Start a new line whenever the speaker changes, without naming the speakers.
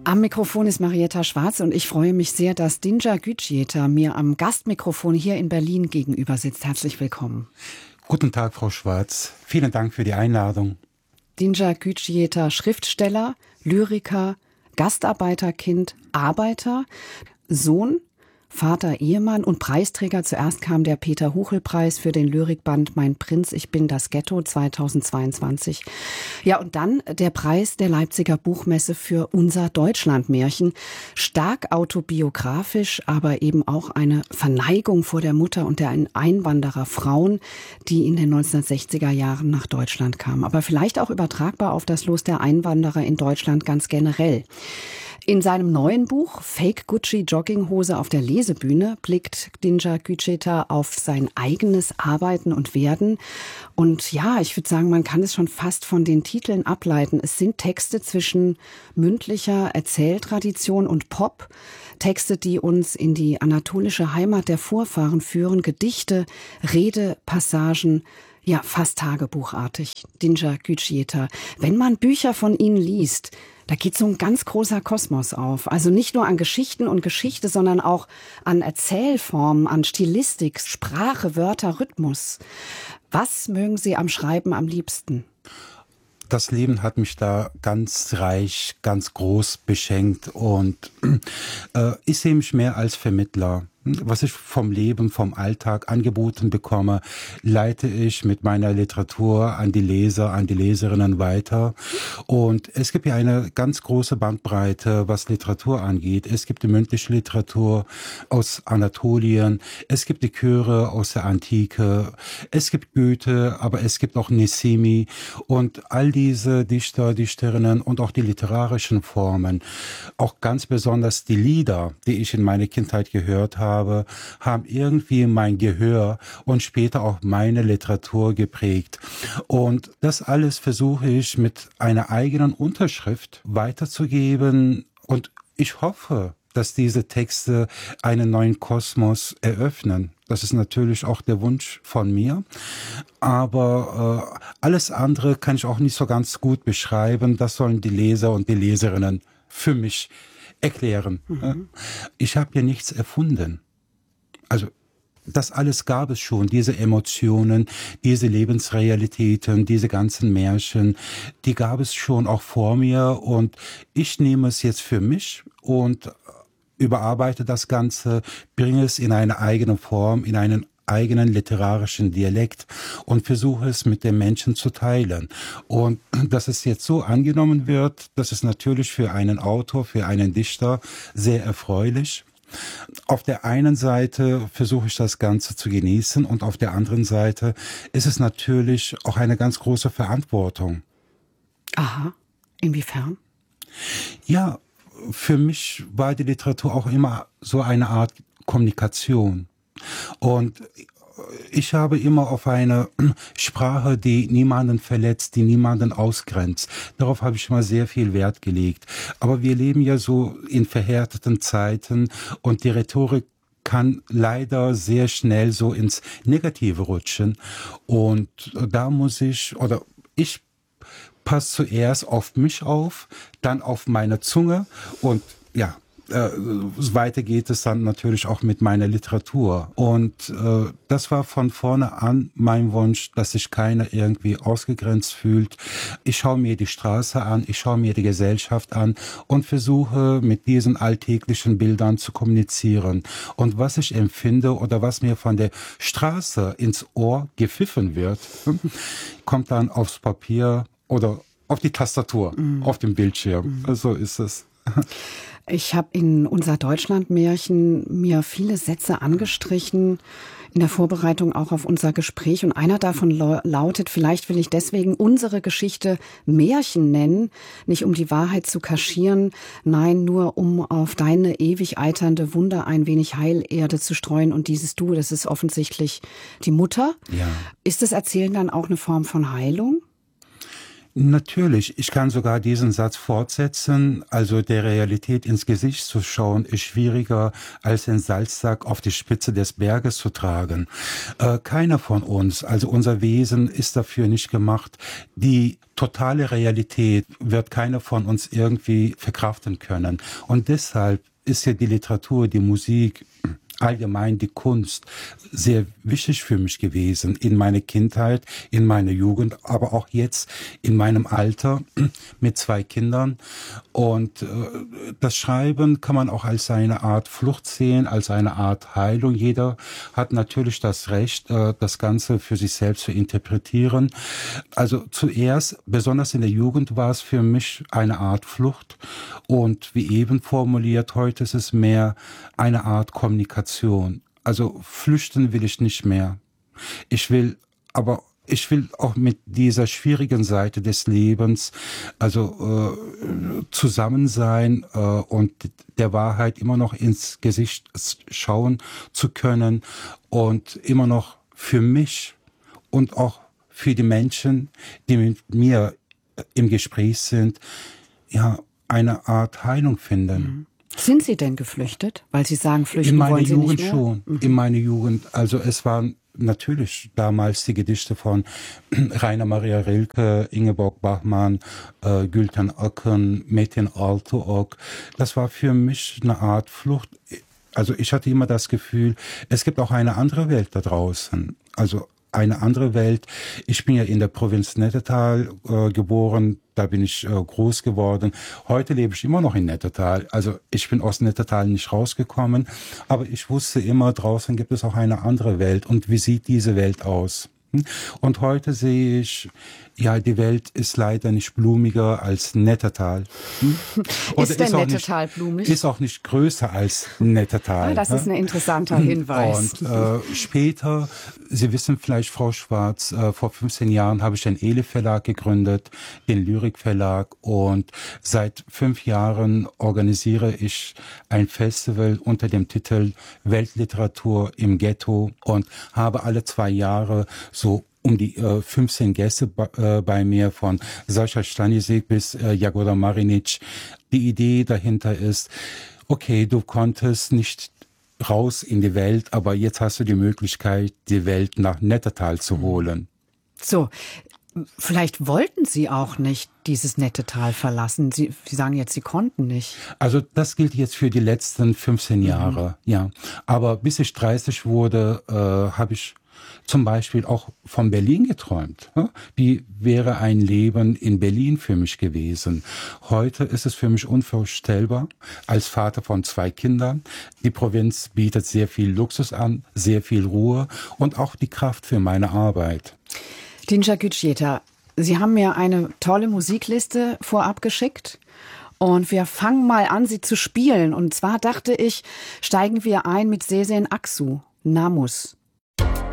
Am Mikrofon ist Marietta Schwarz und ich freue mich sehr, dass Dinja Gücüeta mir am Gastmikrofon hier in Berlin gegenüber sitzt. Herzlich willkommen.
Guten Tag, Frau Schwarz. Vielen Dank für die Einladung.
Dinja Gücüeta, Schriftsteller, Lyriker, Gastarbeiterkind, Arbeiter, Sohn, Vater, Ehemann und Preisträger. Zuerst kam der Peter-Huchel-Preis für den Lyrikband Mein Prinz, ich bin das Ghetto 2022. Ja, und dann der Preis der Leipziger Buchmesse für Unser Deutschlandmärchen. Stark autobiografisch, aber eben auch eine Verneigung vor der Mutter und der Einwandererfrauen, die in den 1960er Jahren nach Deutschland kamen. Aber vielleicht auch übertragbar auf das Los der Einwanderer in Deutschland ganz generell. In seinem neuen Buch Fake Gucci Jogginghose auf der Lesebühne blickt Dinja Gücüeta auf sein eigenes Arbeiten und Werden. Und ja, ich würde sagen, man kann es schon fast von den Titeln ableiten. Es sind Texte zwischen mündlicher Erzähltradition und Pop. Texte, die uns in die anatolische Heimat der Vorfahren führen. Gedichte, Redepassagen, ja, fast tagebuchartig. Dinja Gücüeta. Wenn man Bücher von Ihnen liest, da geht so ein ganz großer Kosmos auf. Also nicht nur an Geschichten und Geschichte, sondern auch an Erzählformen, an Stilistik, Sprache, Wörter, Rhythmus. Was mögen Sie am Schreiben am liebsten?
Das Leben hat mich da ganz reich, ganz groß beschenkt und ich sehe mich mehr als Vermittler. Was ich vom Leben, vom Alltag angeboten bekomme, leite ich mit meiner Literatur an die Leser, an die Leserinnen weiter. Und es gibt ja eine ganz große Bandbreite, was Literatur angeht. Es gibt die mündliche Literatur aus Anatolien, es gibt die Chöre aus der Antike, es gibt Goethe, aber es gibt auch Nesimi und all diese Dichter, Dichterinnen und auch die literarischen Formen. Auch ganz besonders die Lieder, die ich in meiner Kindheit gehört habe, haben irgendwie mein Gehör und später auch meine Literatur geprägt. Und das alles versuche ich mit einer eigenen Unterschrift weiterzugeben. Und ich hoffe, dass diese Texte einen neuen Kosmos eröffnen. Das ist natürlich auch der Wunsch von mir. Aber alles andere kann ich auch nicht so ganz gut beschreiben. Das sollen die Leser und die Leserinnen für mich erklären. Ich habe ja nichts erfunden. Also das alles gab es schon, diese Emotionen, diese Lebensrealitäten, diese ganzen Märchen, die gab es schon auch vor mir und ich nehme es jetzt für mich und überarbeite das Ganze, bringe es in eine eigene Form, in einen eigenen literarischen Dialekt und versuche es mit den Menschen zu teilen. Und dass es jetzt so angenommen wird, das ist natürlich für einen Autor, für einen Dichter sehr erfreulich. Auf der einen Seite versuche ich das Ganze zu genießen und auf der anderen Seite ist es natürlich auch eine ganz große Verantwortung.
Aha, inwiefern?
Ja, für mich war die Literatur auch immer so eine Art Kommunikation. Und ich habe immer auf eine Sprache, die niemanden verletzt, die niemanden ausgrenzt. Darauf habe ich immer sehr viel Wert gelegt. Aber wir leben ja so in verhärteten Zeiten und die Rhetorik kann leider sehr schnell so ins Negative rutschen. Und da muss ich passe zuerst auf mich auf, dann auf meine Zunge und ja, weiter geht es dann natürlich auch mit meiner Literatur. Und das war von vorne an mein Wunsch, dass sich keiner irgendwie ausgegrenzt fühlt. Ich schaue mir die Straße an, ich schaue mir die Gesellschaft an und versuche mit diesen alltäglichen Bildern zu kommunizieren. Und was ich empfinde oder was mir von der Straße ins Ohr gepfiffen wird, kommt dann aufs Papier oder auf die Tastatur, auf dem Bildschirm. So ist es.
Ich habe in Unser Deutschlandmärchen mir viele Sätze angestrichen, in der Vorbereitung auch auf unser Gespräch. Und einer davon lautet, vielleicht will ich deswegen unsere Geschichte Märchen nennen, nicht um die Wahrheit zu kaschieren, nein, nur um auf deine ewig eiternde Wunder ein wenig Heilerde zu streuen. Und dieses Du, das ist offensichtlich die Mutter.
Ja.
Ist das Erzählen dann auch eine Form von Heilung?
Natürlich, ich kann sogar diesen Satz fortsetzen. Also der Realität ins Gesicht zu schauen, ist schwieriger, als den Salzsack auf die Spitze des Berges zu tragen. Keiner von uns, also unser Wesen ist dafür nicht gemacht. Die totale Realität wird keiner von uns irgendwie verkraften können. Und deshalb ist ja die Literatur, die Musik, allgemein die Kunst sehr wichtig für mich gewesen in meiner Kindheit, in meiner Jugend, aber auch jetzt in meinem Alter mit 2 Kindern. Und das Schreiben kann man auch als eine Art Flucht sehen, als eine Art Heilung. Jeder hat natürlich das Recht, das Ganze für sich selbst zu interpretieren. Also zuerst, besonders in der Jugend, war es für mich eine Art Flucht. Und wie eben formuliert, heute ist es mehr eine Art Kommunikation. Also flüchten will ich nicht mehr. Ich will auch mit dieser schwierigen Seite des Lebens, also zusammen sein und der Wahrheit immer noch ins Gesicht schauen zu können und immer noch für mich und auch für die Menschen, die mit mir im Gespräch sind, ja, eine Art Heilung finden.
Mhm. Sind Sie denn geflüchtet? Weil Sie sagen, flüchten wollen Sie nicht mehr?
In meiner Jugend schon. In meiner Jugend. Also es waren natürlich damals die Gedichte von Rainer Maria Rilke, Ingeborg Bachmann, Gülten Akın, Metin Altıok. Das war für mich eine Art Flucht. Also ich hatte immer das Gefühl, es gibt auch eine andere Welt da draußen. Also eine andere Welt. Ich bin ja in der Provinz Nettetal geboren, da bin ich groß geworden. Heute lebe ich immer noch in Nettetal. Also ich bin aus Nettetal nicht rausgekommen, aber ich wusste immer, draußen gibt es auch eine andere Welt. Und wie sieht diese Welt aus? Und heute sehe ich, ja, die Welt ist leider nicht blumiger als Nettetal.
Ist denn Nettetal blumig?
Ist auch nicht größer als Nettetal.
Das ist ein interessanter Hinweis.
Und später, Sie wissen vielleicht, Frau Schwarz, vor 15 Jahren habe ich den Ele Verlag gegründet, den Lyrik Verlag. Und seit 5 Jahren organisiere ich ein Festival unter dem Titel Weltliteratur im Ghetto und habe alle 2 Jahre so um die 15 Gäste bei mir, von Sascha Stanisic bis Jagoda Marinic. Die Idee dahinter ist, okay, du konntest nicht raus in die Welt, aber jetzt hast du die Möglichkeit, die Welt nach Nettetal zu holen.
So, vielleicht wollten Sie auch nicht dieses Nettetal verlassen. Sie sagen jetzt, Sie konnten nicht.
Also das gilt jetzt für die letzten 15 Jahre, ja. Aber bis ich 30 wurde, habe ich zum Beispiel auch von Berlin geträumt. Wie wäre ein Leben in Berlin für mich gewesen? Heute ist es für mich unvorstellbar, als Vater von 2 Kindern. Die Provinz bietet sehr viel Luxus an, sehr viel Ruhe und auch die Kraft für meine Arbeit.
Dinja Gütscheta, Sie haben mir eine tolle Musikliste vorab geschickt. Und wir fangen mal an, sie zu spielen. Und zwar dachte ich, steigen wir ein mit Sezen Aksu, Namus.